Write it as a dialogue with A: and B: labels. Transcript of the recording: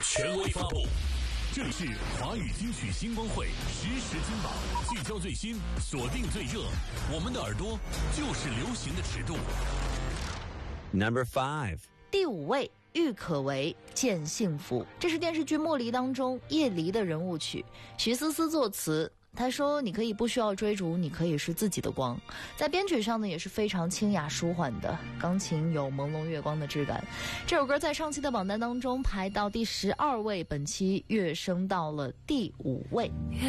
A: 权威发布。这里是华语金曲星光会实时金榜，聚焦最新，锁定最热，我们的耳朵就是流行的尺度。
B: Number 5，
C: 第5位，郁可唯《见幸福》，这是电视剧《莫离》当中叶离的人物曲，徐思思作词。他说你可以不需要追逐，你可以是自己的光。在编曲上呢也是非常清雅舒缓的，钢琴有朦胧月光的质感。这首歌在上期的榜单当中排到第12位，本期跃升到了第5位。